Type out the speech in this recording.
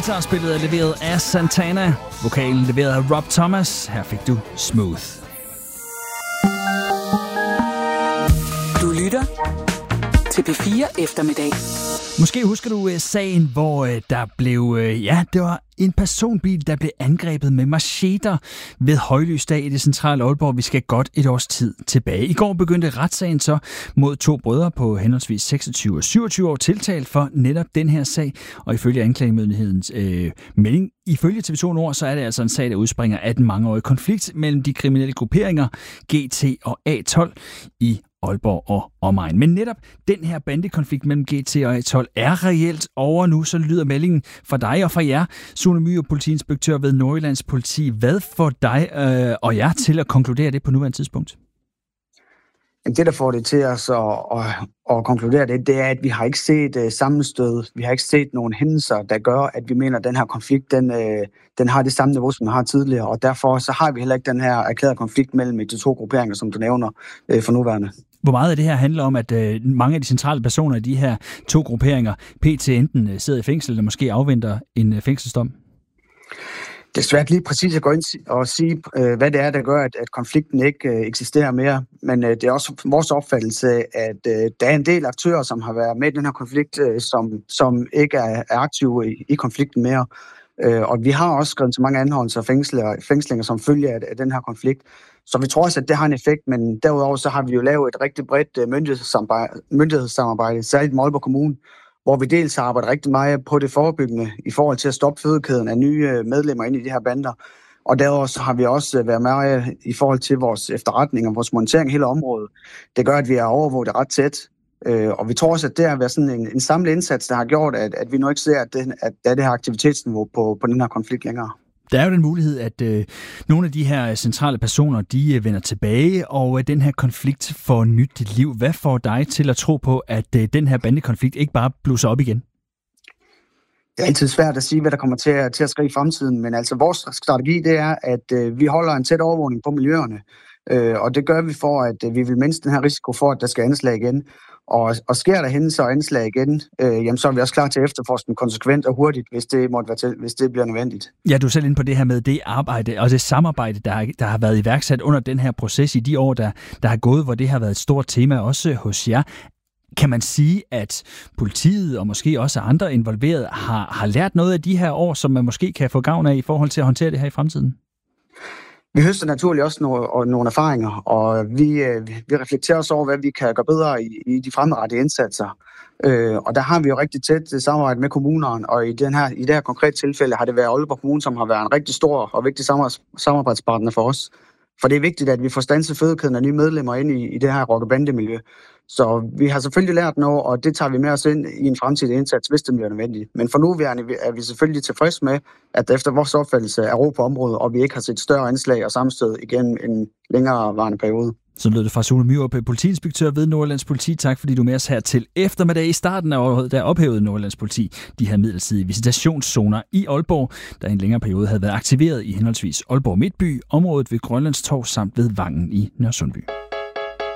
Guitarspillet er leveret af Santana. Vokalen leveret af Rob Thomas. Her fik du Smooth. Du lytter til P4 Eftermiddag. Måske husker du sagen, hvor der blev, det var en personbil, der blev angrebet med macheter ved højlysdag i det centrale Aalborg. Vi skal godt et års tid tilbage. I går begyndte retssagen så mod 2 brødre på henholdsvis 26 og 27 år tiltalt for netop den her sag. Og ifølge anklagemyndighedens melding, ifølge TV2 Nord, så er det altså en sag, der udspringer af den mangeårige konflikt mellem de kriminelle grupperinger GT og A12 i Aalborg og omegn. Men netop den her bandekonflikt mellem GT og A12 er reelt over nu, så lyder meldingen fra dig og fra jer. Sune Myhr, politiinspektør ved Nordjyllands Politi. Hvad får dig og jer til at konkludere det på nuværende tidspunkt? Det, der får det til os at konkludere det, det er, at vi har ikke set sammenstød. Vi har ikke set nogen hændelser, der gør, at vi mener, at den her konflikt, den har det samme niveau, som den har tidligere. Og derfor så har vi heller ikke den her erklærede konflikt mellem de 2 grupperinger, som du nævner for nuværende. Hvor meget af det her handler om, at mange af de centrale personer i de her 2 grupperinger pt. Enten sidder i fængsel eller måske afventer en fængselsdom? Det er svært lige præcis at gå ind og sige, hvad det er, der gør, at konflikten ikke eksisterer mere. Men det er også vores opfattelse, at der er en del aktører, som har været med i den her konflikt, som ikke er aktive i konflikten mere. Og vi har også skrevet så mange anholdelser og fængslinger som følge af den her konflikt. Så vi tror også, at det har en effekt, men derudover så har vi jo lavet et rigtig bredt myndighedssamarbejde, særligt med Aalborg Kommune, hvor vi dels har arbejdet rigtig meget på det forebyggende i forhold til at stoppe fødekæden af nye medlemmer ind i de her bander. Og derudover så har vi også været med i forhold til vores efterretning og vores monitering i hele området. Det gør, at vi har overvåget det ret tæt. Og vi tror også, at det har været sådan en samlet indsats, der har gjort, at vi nu ikke ser, at der er det her aktivitetsniveau på den her konflikt længere. Der er jo den mulighed, at nogle af de her centrale personer, de vender tilbage, og den her konflikt får nyt liv. Hvad får dig til at tro på, at den her bandekonflikt ikke bare blusser op igen? Det er altid svært at sige, hvad der kommer til at ske i fremtiden, men altså vores strategi, det er, at vi holder en tæt overvågning på miljøerne, og det gør vi for, at vi vil mindske den her risiko for, at der skal anslag igen. Og sker der hændelser og anslag igen, jamen så er vi også klar til at efterforske den konsekvent og hurtigt, hvis det bliver nødvendigt. Ja, du er selv inde på det her med det arbejde og det samarbejde, der har været iværksat under den her proces i de år, der har gået, hvor det har været et stort tema også hos jer. Kan man sige, at politiet og måske også andre involverede har lært noget af de her år, som man måske kan få gavn af i forhold til at håndtere det her i fremtiden? Vi høster naturligt også nogle erfaringer, og vi reflekterer også over, hvad vi kan gøre bedre i de fremadrettede indsatser. Og der har vi jo rigtig tæt samarbejde med kommunerne, og i det her konkrete tilfælde har det været Aalborg Kommune, som har været en rigtig stor og vigtig samarbejdspartner for os. For det er vigtigt, at vi får standset fødekæden af nye medlemmer ind i det her rock- og bandemiljø. Så vi har selvfølgelig lært noget, og det tager vi med os ind i en fremtidig indsats, hvis det bliver nødvendigt. Men for nuværende er vi selvfølgelig tilfredse med, at efter vores opfattelse er ro på området, og vi ikke har set større anslag og sammenstød igennem en længere periode. Så lød det fra Sune Myhr, politiinspektør ved Nordjyllands Politi. Tak fordi du er med os her til eftermiddag. I starten af året, der ophævede Nordjyllands Politi de her midlertidige visitationszoner i Aalborg, der i en længere periode havde været aktiveret i henholdsvis Aalborg Midtby, området ved Grønlandstorv samt ved Vangen i Nørresundby.